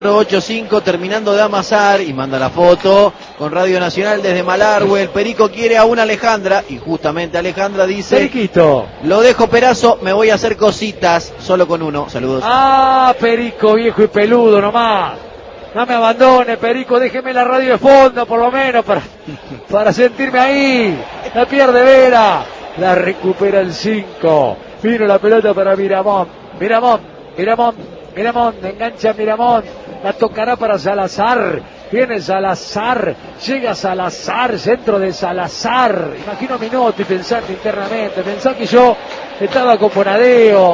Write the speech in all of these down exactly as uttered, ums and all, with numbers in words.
ochenta y cinco terminando de amasar y manda la foto con Radio Nacional desde Malargüe. El Perico quiere a una Alejandra y justamente Alejandra dice: Periquito, lo dejo Perazo, me voy a hacer cositas solo con uno. Saludos. Ah, Perico viejo y peludo nomás. No me abandone, Perico, déjeme la radio de fondo por lo menos para, para sentirme ahí. La pierde Vera, la recupera el cinco. Vino la pelota para Miramón. Miramón, Miramón, Miramón, engancha Miramón. La tocará para Salazar. Viene Salazar, llega Salazar, centro de Salazar. Imagino a Minotti pensando internamente. Pensá que yo estaba con Bonadeo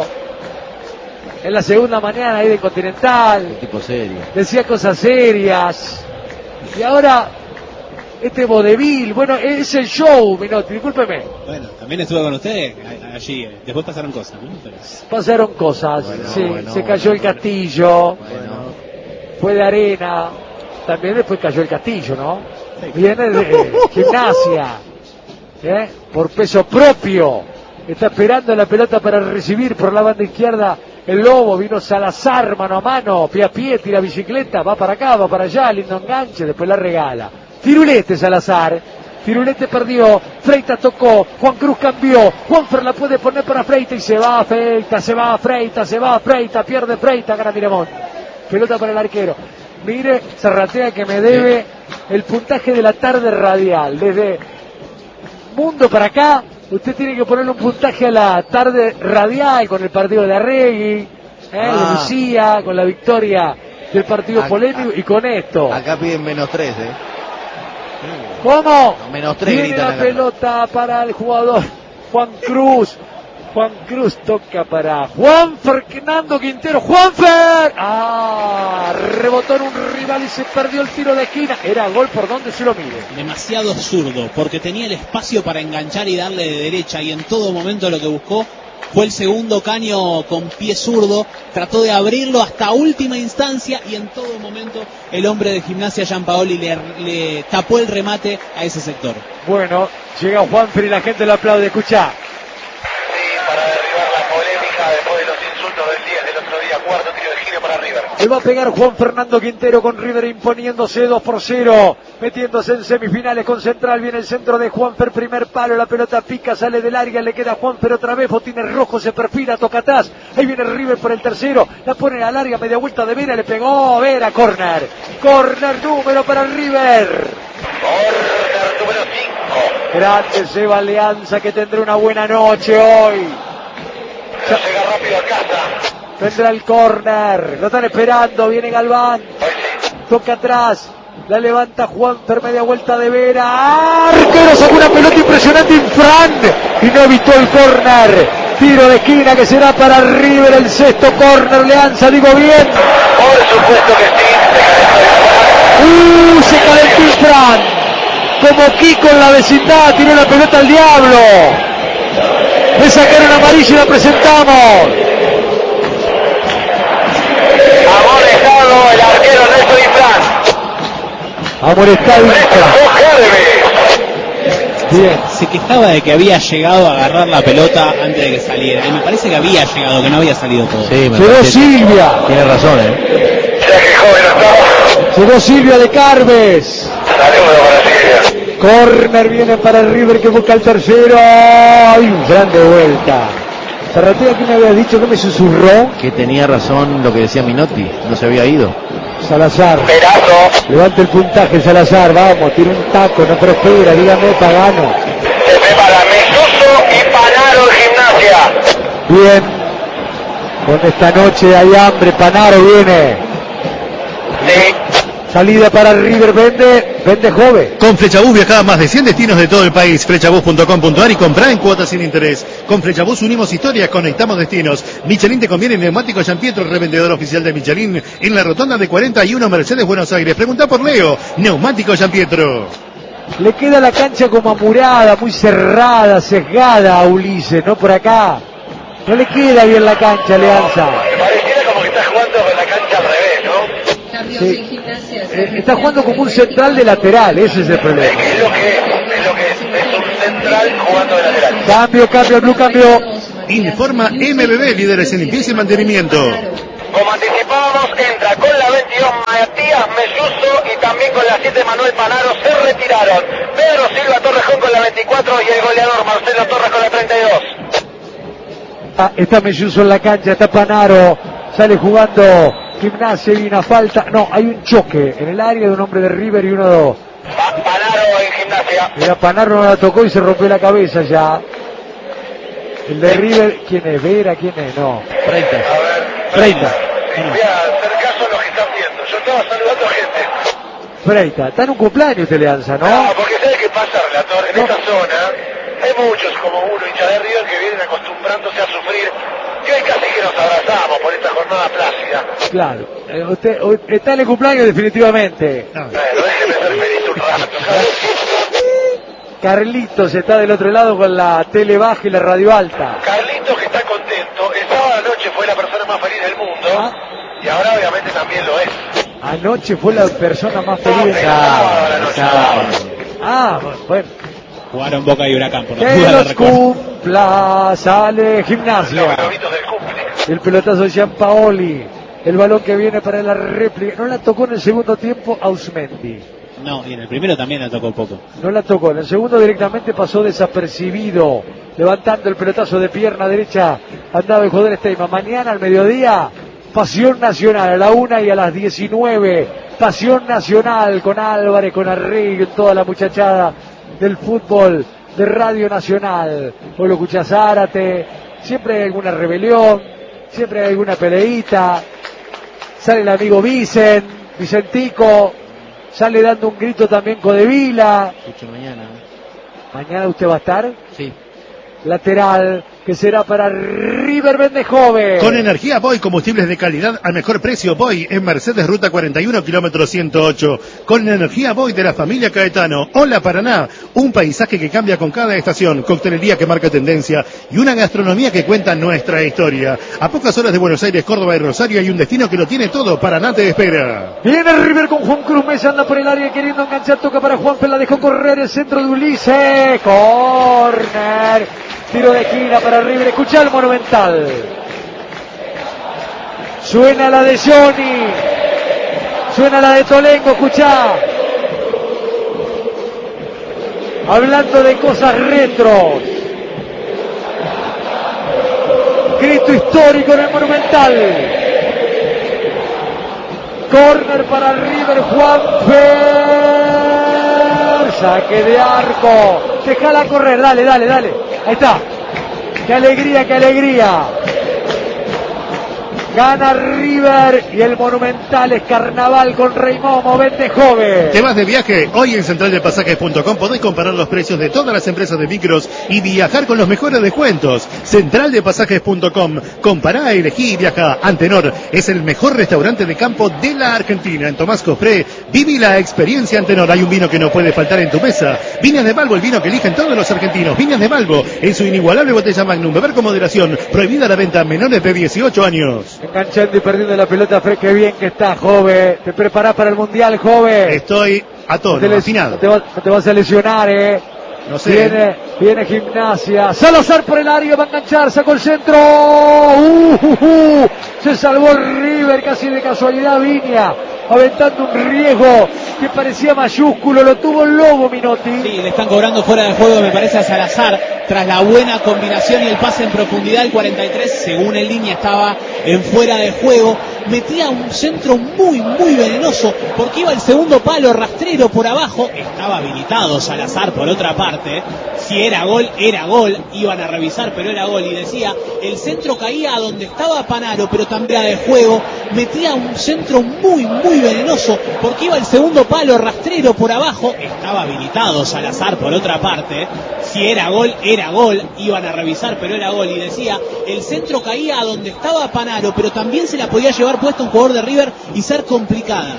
en la segunda mañana ahí de Continental. El tipo serio. Decía cosas serias. Y ahora este vodevil, bueno, es el show, Minotti, discúlpeme. Bueno, también estuve con usted allí, después pasaron cosas, ¿no? Pero... Pasaron cosas, bueno, sí, bueno, se cayó bueno, el castillo, bueno. fue de arena, también después cayó el castillo, ¿no? Viene de Gimnasia, ¿eh? Por peso propio, está esperando la pelota para recibir por la banda izquierda el Lobo. Vino Salazar mano a mano, pie a pie, tira bicicleta, va para acá, va para allá, lindo enganche, después la regala. Firulete Salazar, Firulete perdió, Freita tocó, Juan Cruz cambió, Juanfer la puede poner para Freita y se va Freita, se va Freita, se va Freita, pierde Freita, gana Miramón. Pelota para el arquero. Mire, Zarratea que me debe el puntaje de la tarde radial. Desde Mundo para acá, usted tiene que ponerle un puntaje a la tarde radial con el partido de Arregui, ¿eh? Ah. de Lucía, con la victoria del partido A, polémico a, y con esto. Acá piden menos tres, ¿eh? ¿Cómo? No, menos tres Viene gritan la acá. pelota para el jugador Juan Cruz. Juan Cruz toca para Juan Fernando Quintero. ¡Juanfer! ¡Ah! Rebotó en un rival y se perdió el tiro de esquina. Era gol por donde se lo mire. Demasiado zurdo, porque tenía el espacio para enganchar y darle de derecha, y en todo momento lo que buscó fue el segundo caño con pie zurdo. Trató de abrirlo hasta última instancia y en todo momento el hombre de Gimnasia, Gianpaoli, le, le tapó el remate a ese sector. Bueno, llega Juanfer y la gente lo aplaude. Escucha. Para derribar la polémica después de los insultos del día del otro día, cuarto tiro de giro para River. Le va a pegar Juan Fernando Quintero con River imponiéndose dos por cero, metiéndose en semifinales con Central. Viene el centro de Juanfer, primer palo, la pelota pica, sale del área, le queda Juanfer otra vez, botines rojo, se perfila, toca atrás, ahí viene River por el tercero, la pone a larga, media vuelta de Vera, le pegó Vera, corner, corner número para River. Corner número cinco. Grande Seba Alianza, que tendrá una buena noche hoy. Ya llega rápido a casa. Vendrá el córner, lo están esperando, viene Galván, toca atrás, la levanta Juanfer, media vuelta de Vera, arquero sacó una pelota impresionante Infran y no evitó el córner, tiro de esquina que será para River, el sexto córner, Alianza, digo bien. Por supuesto que sí. Uh, se calentó Infran, como Kiko en la vecindad, tiró la pelota al diablo, le sacaron amarilla y la presentamos. Amonestado el arquero Néstor Infran. Amonestado Infran. Bien. Se quejaba de que había llegado a agarrar la pelota antes de que saliera, y me parece que había llegado, que no había salido todo. Sí, me Llegó parece. Silvia. Tiene razón, ¿eh? Ya que joven no Llegó Silvia de Carves. Saludos para Silvia. Corner viene para el River que busca el tercero. ¡Ay, Infran de vuelta! Zarratea, ¿qué me había dicho? ¿Qué me susurró? Que tenía razón lo que decía Minotti, no se había ido. Salazar. Perazo. Levanta el puntaje, Salazar. Vamos, tiene un taco, no prospera. Dígame, Pagano. Se prepara Mesuso y Panaro en Gimnasia. Bien. Con esta noche hay hambre. Panaro viene. Sí. Salida para River, vende, vende joven. Con Flechabús viaja a más de cien destinos de todo el país. Flechabús punto com punto ar y comprá en cuotas sin interés. Con Flechabús unimos historias, conectamos destinos. Michelin te conviene, neumático Gianpietro, revendedor oficial de Michelin en la rotonda de cuarenta y uno Mercedes, Buenos Aires. Preguntá por Leo, neumático Gianpietro. Le queda la cancha como amurada, muy cerrada, sesgada a Ulises, no por acá. No le queda bien la cancha, Alianza. Me pareciera como que está jugando con la cancha al revés, ¿no? Sí. Eh, está jugando como un central de lateral, ese es el problema. Es que es lo que es, es lo que es, es un central jugando de lateral. Cambio, cambio, Blue, cambio. Informa M B B, líderes en limpieza y mantenimiento. Como anticipábamos, entra con la veintidós Ah, está Melluso en la cancha, está Panaro, sale jugando Gimnasia, hay una falta, no, hay un choque en el área de un hombre de River y uno de... Panaro en Gimnasia. Mira, Panaro no la tocó y se rompió la cabeza ya. El de River, ¿quién es? ¿Vera? ¿Quién es? No. Freitas. A ver. Freitas. Sí, voy a hacer caso a lo que están viendo. Yo estaba saludando a gente. Freitas, está en un cumpleaños usted le alza, ¿no? No, porque ¿sabe qué pasa, relator? En No. esta zona hay muchos como uno, hincha de River, que vienen acostumbrándose a sufrir. Y hoy casi que nos abrazamos por esta jornada plácida. Claro. Eh, usted, usted está en el cumpleaños definitivamente. No. Bueno, déjeme ser feliz un rato, ¿sabes? Carlitos está del otro lado con la tele baja y la radio alta. Carlitos, que está contento, el sábado anoche fue la persona más feliz del mundo. Ah. Y ahora obviamente también lo es. Anoche fue la persona más feliz No, de el sábado a la noche. Ah, bueno. Jugaron Boca y Huracán por la Que duda, la los recuerdo. cumpla, sale Gimnasia. Los globitos del cumple. El pelotazo de Gianpaoli. El balón que viene para la réplica. No la tocó en el segundo tiempo Ausmendi. No, y en el primero también la tocó poco. No la tocó. En el segundo directamente pasó desapercibido. Levantando el pelotazo de pierna derecha. Andaba el jugador Steyman. Mañana al mediodía, Pasión Nacional. A la una y a las diecinueve. Pasión Nacional con Álvarez, con Arregui, con toda la muchachada del fútbol de Radio Nacional. Vos lo escuchás Zárate. Siempre hay alguna rebelión. Siempre hay alguna peleita. Sale el amigo Vicen, Vicentico. Sale dando un grito también Codevila. Escucho mañana. Mañana usted va a estar. Sí. Lateral, que será para River Vendejove. Con energía Boy, combustibles de calidad al mejor precio. Boy en Mercedes Ruta cuarenta y uno, kilómetro ciento ocho. Con energía Boy de la familia Caetano. Hola Paraná, un paisaje que cambia con cada estación, coctelería que marca tendencia y una gastronomía que cuenta nuestra historia. A pocas horas de Buenos Aires, Córdoba y Rosario hay un destino que lo tiene todo. Paraná te espera. Viene River con Juan Cruz Mesa, anda por el área queriendo enganchar, toca para Juan, la dejó correr el centro de Ulises. Corner. Tiro de esquina para River, escucha el Monumental. Suena la de Johnny. Suena la de Tolengo, escuchá. Hablando de cosas retro. Grito histórico en el Monumental. Corner para River, Juanfer. Saque de arco. Dejala correr, dale, dale, dale. Ahí está. Qué alegría, qué alegría. Gana River y el Monumental es carnaval con Rey Momo, Vendejove. ¿Te vas de viaje? Hoy en central de pasajes punto com podés comparar los precios de todas las empresas de micros y viajar con los mejores descuentos. central de pasajes punto com. Compará, elegí y viaja. Antenor es el mejor restaurante de campo de la Argentina. En Tomás Cofré, viví la experiencia Antenor. Hay un vino que no puede faltar en tu mesa. Viñas de Balbo, el vino que eligen todos los argentinos. Viñas de Balbo, en su inigualable botella Magnum. Beber con moderación. Prohibida la venta a menores de dieciocho años. Enganchando y perdiendo la pelota, Fred, qué bien que está, Jove. Te preparás para el Mundial, Jove. Estoy a tono, no te, afinado. no te, va, no te vas a lesionar, eh. No sé. Viene, viene Gimnasia. Salazar por el área, va a enganchar, sacó el centro. Uh, uh, uh. Se salvó River casi de casualidad, Viña. Aventando un riesgo que parecía mayúsculo, lo tuvo el Lobo Minotti. Sí, le están cobrando fuera de juego, me parece, a Salazar, tras la buena combinación y el pase en profundidad. El cuarenta y tres, según en línea, estaba en fuera de juego. Metía un centro muy, muy venenoso, porque iba el segundo palo rastrero por abajo. Estaba habilitado Salazar por otra parte. Si era gol, era gol. Iban a revisar, pero era gol. Y decía, el centro caía a donde estaba Panaro, pero también de juego. Metía un centro muy, muy venenoso, porque iba el segundo palo rastrero por abajo. Estaba habilitado Salazar por otra parte. Si era gol, era gol. Iban a revisar, pero era gol. Y decía, el centro caía a donde estaba Panaro, pero también se la podía llevar puesta un jugador de River y ser complicada.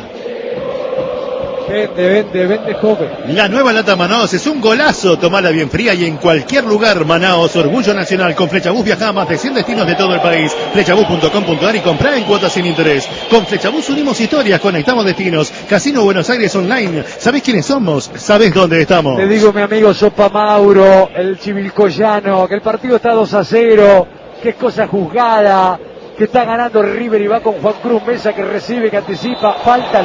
Vende, vende, vende, joven. La nueva lata Manaos es un golazo. Tomala bien fría y en cualquier lugar. Manaos, orgullo nacional. Con Flechabús viaja a más de cien destinos de todo el país. Flechabús punto com punto ar y comprá en cuotas sin interés. Con Flechabús unimos historias, conectamos destinos. Casino Buenos Aires Online. ¿Sabés quiénes somos? ¿Sabés dónde estamos? Te digo, mi amigo Sopa Mauro, el chivilcoyano, que el partido está dos a cero, que es cosa juzgada, que está ganando River y va con Juan Cruz Mesa, que recibe, que anticipa, falta.